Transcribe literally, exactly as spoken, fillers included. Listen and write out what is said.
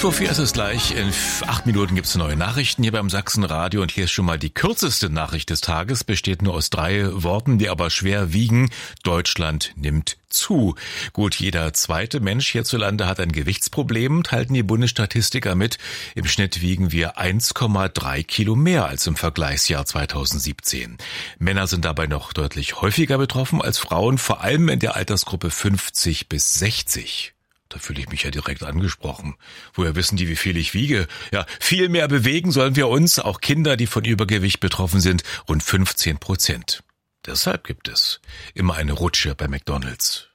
vor vier ist es gleich. In acht Minuten gibt es neue Nachrichten hier beim Sachsenradio. Und hier ist schon mal die kürzeste Nachricht des Tages. Besteht nur aus drei Worten, die aber schwer wiegen. Deutschland nimmt zu. Gut, jeder zweite Mensch hierzulande hat ein Gewichtsproblem, teilten die Bundesstatistiker mit. Im Schnitt wiegen wir eins Komma drei Kilo mehr als im Vergleichsjahr zweitausendsiebzehn. Männer sind dabei noch deutlich häufiger betroffen als Frauen, vor allem in der Altersgruppe fünfzig bis sechzig. Da fühle ich mich ja direkt angesprochen. Woher wissen die, wie viel ich wiege? Ja, viel mehr bewegen sollen wir uns, auch Kinder, die von Übergewicht betroffen sind, rund fünfzehn Prozent. Deshalb gibt es immer eine Rutsche bei McDonald's.